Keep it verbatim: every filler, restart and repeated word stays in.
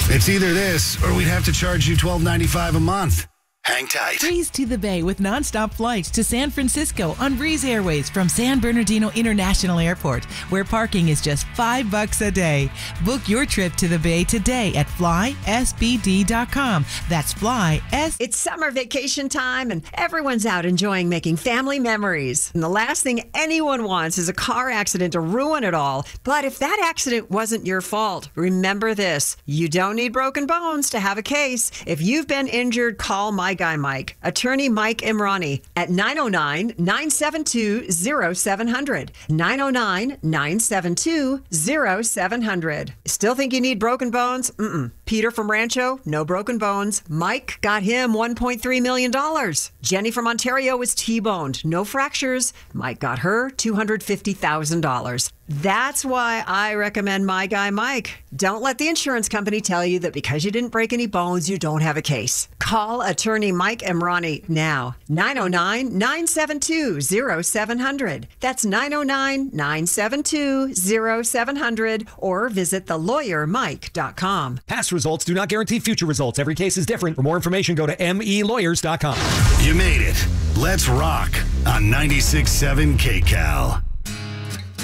It's either this or we'd have to charge you twelve ninety-five a month. Hang tight. Breeze to the Bay with nonstop flights to San Francisco on Breeze Airways from San Bernardino International Airport, where parking is just five bucks a day. Book your trip to the Bay today at fly s b d dot com. That's fly s. It's summer vacation time and everyone's out enjoying making family memories. And the last thing anyone wants is a car accident to ruin it all. But if that accident wasn't your fault, remember this. You don't need broken bones to have a case. If you've been injured, call My Guy Mike, attorney Mike Imrani at nine oh nine, nine seven two, oh seven hundred. nine oh nine, nine seven two, oh seven hundred. Still think you need broken bones? Mm-mm. Peter from Rancho, no broken bones. Mike got him one point three million dollars. Jenny from Ontario was T-boned, no fractures. Mike got her two hundred fifty thousand dollars. That's why I recommend My Guy Mike. Don't let the insurance company tell you that because you didn't break any bones, you don't have a case. Call attorney Mike Imrani now. nine oh nine, nine seven two, oh seven hundred. That's nine oh nine, nine seven two, oh seven hundred or visit the lawyer mike dot com. Past results do not guarantee future results. Every case is different. For more information, go to m e lawyers dot com. You made it. Let's rock on ninety-six point seven K C A L.